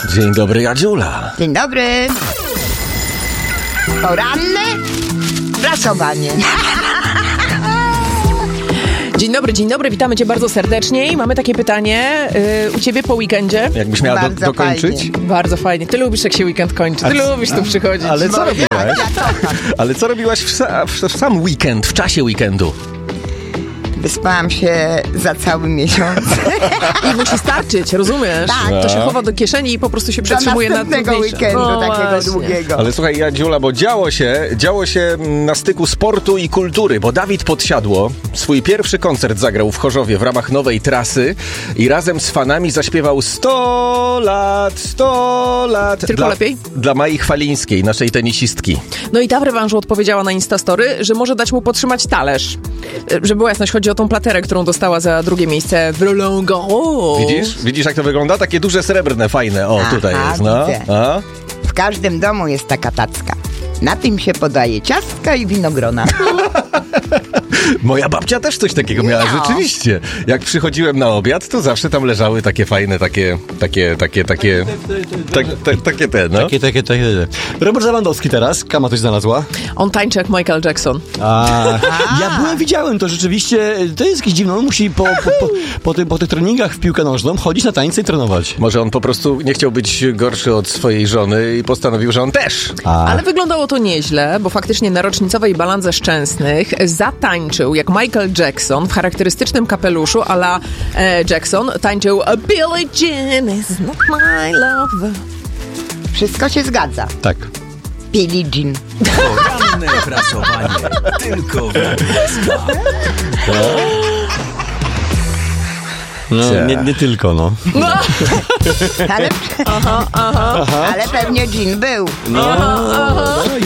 Dzień dobry, Jadziula. Dzień dobry. Poranne prasowanie. Dzień dobry, witamy Cię bardzo serdecznie i mamy takie pytanie u Ciebie po weekendzie. Jakbyś miała dokończyć? Fajnie. Bardzo fajnie. Ty lubisz, jak się weekend kończy. Ty lubisz tu przychodzić. Ale co robiłaś? Ale co robiłaś w sam weekend, w czasie weekendu? Wyspałam się za cały miesiąc. I musi starczyć, rozumiesz? Tak. To się chowa do kieszeni i po prostu się Do przetrzymuje na następnego trudniejsze. weekendu, takiego właśnie. długiego. Ale słuchaj, Jadziula, bo działo się na styku sportu i kultury, bo Dawid Podsiadło swój pierwszy koncert zagrał w Chorzowie w ramach nowej trasy i razem z fanami zaśpiewał 100 lat, 100 lat. Tylko lepiej? Dla Mai Chwalińskiej, naszej tenisistki. No i ta w rewanżu odpowiedziała na Instastory, że może dać mu podtrzymać talerz. Żeby była jasność, chodzi o tą platerę, którą dostała za drugie miejsce w Roland Garros. Widzisz jak to wygląda? Takie duże srebrne, fajne. O, tutaj jest, no. widzę. A? W każdym domu jest taka tacka. Na tym się podaje ciastka i winogrona. Moja babcia też coś takiego miała, No. rzeczywiście. Jak przychodziłem na obiad, to zawsze tam leżały takie fajne, takie te, no. Takie. Robert Lewandowski teraz. Kama coś znalazła. On tańczy jak Michael Jackson. Widziałem to rzeczywiście. To jest jakieś dziwne. On musi po tych treningach w piłkę nożną chodzić na tańce i trenować. Może on po prostu nie chciał być gorszy od swojej żony i postanowił, że on też. Ale wyglądało to nieźle, bo faktycznie na rocznicowej Balandze Szczęsnych zatańczył jak Michael Jackson w charakterystycznym kapeluszu a la Jackson. Tańczył Billie Jean is not my love. Wszystko się zgadza. Tak. Billie Jean. Poranne prasowanie tylko w SK. No, nie tylko, no. Ale pewnie Jean był.